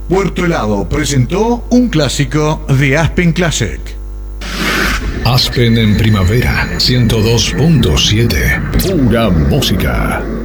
Puerto Helado presentó un clásico de Aspen Classic. Aspen en primavera, 102.7. Pura música.